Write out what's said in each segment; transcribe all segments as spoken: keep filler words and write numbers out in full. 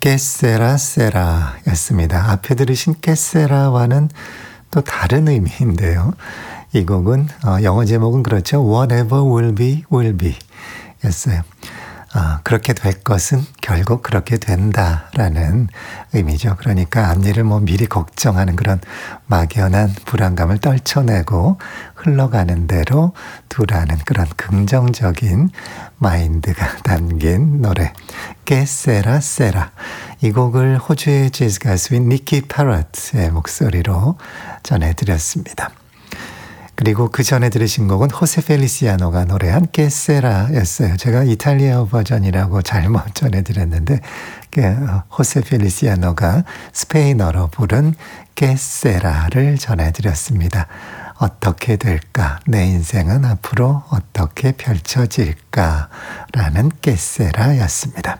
Que sera 였습니다. 앞에 들으신 que sera와는 또 다른 의미인데요. 이 곡은 어, 영어 제목은 그렇죠. Whatever will be, will be 였어요. 어, 그렇게 될 것은 결국 그렇게 된다라는 의미죠. 그러니까 앞일을 뭐 미리 걱정하는 그런 막연한 불안감을 떨쳐내고 흘러가는 대로 두라는 그런 긍정적인 마인드가 담긴 노래 Que sera sera. 이 곡을 호주의 재즈 가수인 니키 파럿의 목소리로 전해드렸습니다. 그리고 그 전에 들으신 곡은 호세 펠리시아노가 노래한 Que sera였어요. 제가 이탈리아 버전이라고 잘못 전해드렸는데 호세 펠리시아노가 스페인어로 부른 Que sera를 전해드렸습니다. 어떻게 될까? 내 인생은 앞으로 어떻게 펼쳐질까? 라는 Que sera였습니다.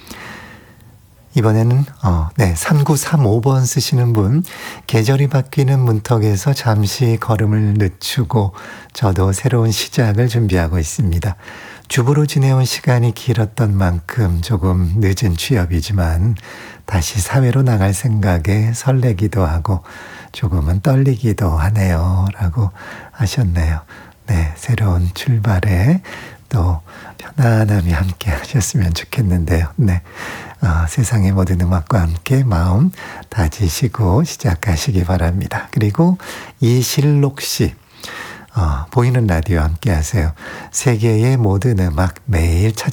이번에는 어, 네, 삼구삼오 번 쓰시는 분, 계절이 바뀌는 문턱에서 잠시 걸음을 늦추고 저도 새로운 시작을 준비하고 있습니다. 주부로 지내온 시간이 길었던 만큼 조금 늦은 취업이지만 다시 사회로 나갈 생각에 설레기도 하고 조금은 떨리기도 하네요. 라고 하셨네요. 네, 새로운 출발에 또 편안함이 함께 하셨으면 좋겠는데요. 네, 어, 세상의 모든 음악과 함께 마음 다지시고 시작하시기 바랍니다. 그리고 이실록 씨, 어, 보이는 라디오 함께 하세요. 세계의 모든 음악 매일 찾아